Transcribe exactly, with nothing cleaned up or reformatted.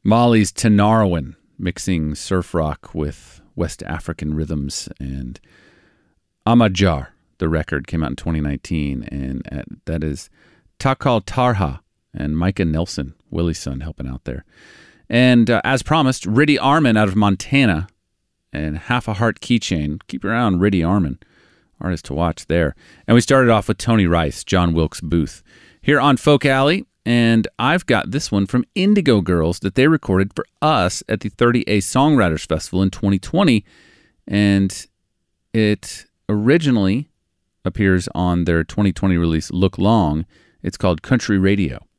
Mali's Tanarwin, mixing surf rock with West African rhythms. And Amajar, the record, came out in twenty nineteen. And uh, that is Takal Tarha and Micah Nelson, Willie's son, helping out there. And uh, as promised, Riddy Armin out of Montana and Half a Heart Keychain. Keep your eye on Riddy Armin, artist to watch there. And we started off with Tony Rice, John Wilkes Booth, here on Folk Alley. And I've got this one from Indigo Girls that they recorded for us at the thirty A Songwriters Festival in twenty twenty. And it originally appears on their twenty twenty release, Look Long. It's called Country Radio.